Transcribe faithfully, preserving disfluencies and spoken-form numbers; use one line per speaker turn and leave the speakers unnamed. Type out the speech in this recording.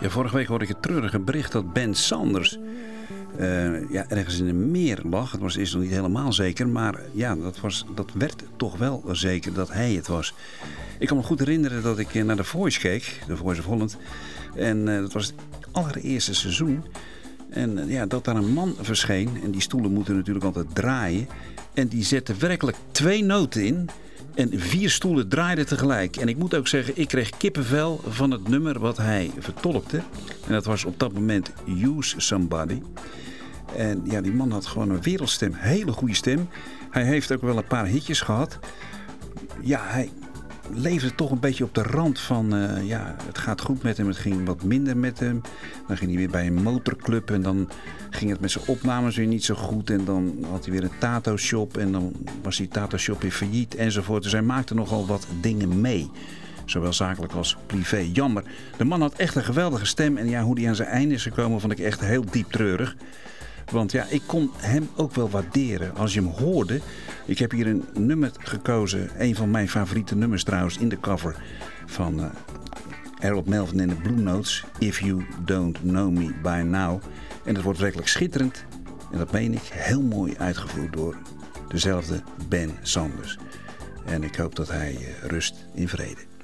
Ja, vorige week hoorde ik het treurige bericht dat Ben Sanders uh, ja, ergens in een meer lag. Het was eerst nog niet helemaal zeker, maar ja, dat, was, dat werd toch wel zeker dat hij het was. Ik kan me goed herinneren dat ik naar The Voice keek, The Voice of Holland. En uh, dat was het allereerste seizoen. En uh, ja, dat daar een man verscheen, en die stoelen moeten natuurlijk altijd draaien. En die zette werkelijk twee noten in. En vier stoelen draaiden tegelijk. En ik moet ook zeggen, ik kreeg kippenvel van het nummer wat hij vertolkte. En dat was op dat moment Use Somebody. En ja, die man had gewoon een wereldstem. Hele goede stem. Hij heeft ook wel een paar hitjes gehad. Ja, hij leefde toch een beetje op de rand van... Uh, ja, het gaat goed met hem, het ging wat minder met hem. Dan ging hij weer bij een motorclub en dan ging het met zijn opnames weer niet zo goed. En dan had hij weer een tattoo-shop en dan was die tattoo-shop weer failliet enzovoort. Dus hij maakte nogal wat dingen mee. Zowel zakelijk als privé. Jammer. De man had echt een geweldige stem. En ja, hoe hij aan zijn einde is gekomen vond ik echt heel diep treurig. Want ja, ik kon hem ook wel waarderen als je hem hoorde. Ik heb hier een nummer gekozen. Een van mijn favoriete nummers trouwens in de cover van uh, Harold Melvin en de Blue Notes. If You Don't Know Me By Now. En dat wordt werkelijk schitterend. En dat meen ik heel mooi uitgevoerd door dezelfde Ben Sanders. En ik hoop dat hij uh, rust in vrede.